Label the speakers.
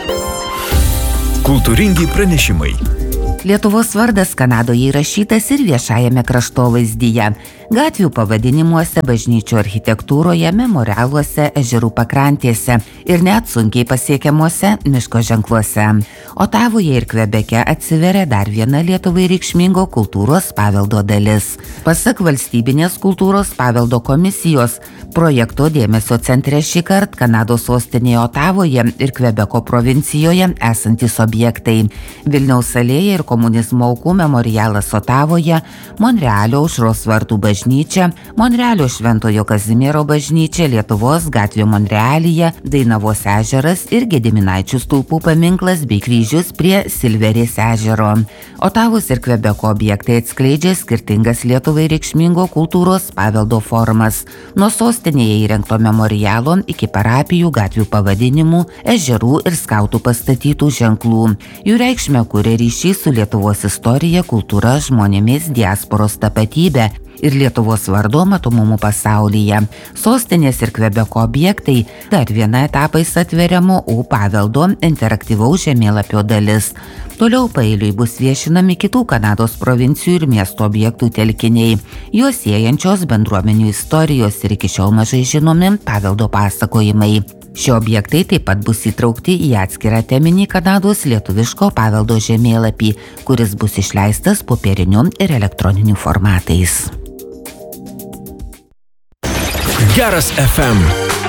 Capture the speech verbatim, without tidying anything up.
Speaker 1: Kultūringi pranešimai.
Speaker 2: Lietuvos vardas Kanadoje įrašytas ir viešajame kraštovaizdyje. Gatvių pavadinimuose, bažnyčių architektūroje, memorialuose, ežerų pakrantėse ir net sunkiai pasiekiamuose miško ženkluose. Otavoje ir Kvebeke atsiveria dar viena Lietuvai reikšmingo kultūros paveldo dalis. Pasak Valstybinės kultūros paveldo komisijos, projekto dėmesio centre šįkart Kanados sostinėje Otavoje ir Kvebeko provincijoje esantys objektai. Vilniaus alėja ir komunizmo aukų memorialas Otavoje, Monrealio Aušros vartų bažnyčia, Monrealio Šventojo Kazimiero bažnyčia, Lietuvos gatvė Monrealyje, Dainavos ežeras ir Gediminaičių stulpų paminklas bei kryžius prie Silverės ežero. Otavos ir Kvebeko objektai atskleidžia skirtingas Lietuvai reikšmingo kultūros paveldo formas. Nuo sostinėje įrengto memorialo iki parapijų, gatvių pavadinimų, ežerų ir skautų pastatytų ženklų. Jų reikšmę kuria ryšys su Lietuvos istorija, kultūra, žmonėmis, diasporos tapatybė ir Lietuvos vardo matomumu pasaulyje. Sostinės ir Kvebeko objektai dar viena etapais atveriamo U paveldo interaktyvaus žemėlapio dalis. Toliau paeiliui bus viešinami kitų Kanados provincijų ir miesto objektų telkiniai, juos siejančios bendruomenių istorijos ir iki šiol mažai žinomi paveldo pasakojimai. Šie objektai taip pat bus įtraukti į atskirą teminį Kanados lietuviško paveldo žemėlapį, kuris bus išleistas popieriniu ir elektroniniu formatais.
Speaker 1: Geras F M.